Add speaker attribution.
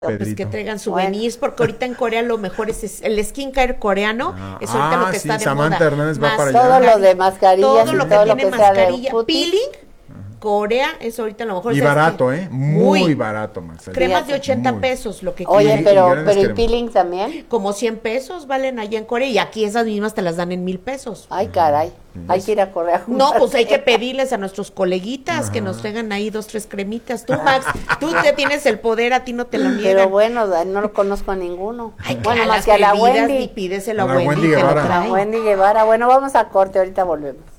Speaker 1: Pues que traigan
Speaker 2: Bueno.
Speaker 1: souvenirs, porque ahorita en Corea lo mejor es el skincare coreano, es ahorita lo que
Speaker 3: sí,
Speaker 1: está de
Speaker 3: Samantha
Speaker 1: moda.
Speaker 3: Hernández va para allá.
Speaker 2: Todo lo de mascarillas
Speaker 1: todo
Speaker 2: y
Speaker 1: lo que
Speaker 2: todo lo
Speaker 1: tiene
Speaker 2: que sea de
Speaker 1: mascarilla,
Speaker 2: puti.
Speaker 1: peeling, Corea es ahorita lo mejor.
Speaker 3: Y
Speaker 1: ¿Sabes
Speaker 3: barato,
Speaker 1: qué?
Speaker 3: muy barato, Marcela.
Speaker 1: Cremas de
Speaker 2: Fíjate.
Speaker 1: 80
Speaker 3: Muy.
Speaker 1: pesos, lo que
Speaker 2: Oye,
Speaker 1: quieren.
Speaker 2: pero
Speaker 3: grandes
Speaker 2: ¿y
Speaker 3: cremas.
Speaker 2: peeling también?
Speaker 1: Como 100 pesos valen allá en Corea y aquí esas mismas te las dan en 1,000 pesos.
Speaker 2: Ay, caray. Hay que ir a Corea.
Speaker 1: No, pues hay que pedirles a nuestros coleguitas que nos traigan ahí 2, 3 cremitas. Tú, Max, tú te tienes el poder, a ti no te lo niegan.
Speaker 2: Pero bueno, no lo conozco a ninguno.
Speaker 1: Ay,
Speaker 2: bueno,
Speaker 1: que
Speaker 2: más que a la
Speaker 1: Y
Speaker 2: Wendy.
Speaker 1: pídeselo
Speaker 3: A
Speaker 1: a
Speaker 3: la
Speaker 1: Wendy,
Speaker 3: Wendy
Speaker 1: que lo
Speaker 3: Guevara.
Speaker 2: La
Speaker 1: trae.
Speaker 2: Wendy Guevara. Bueno, vamos a corte, ahorita volvemos.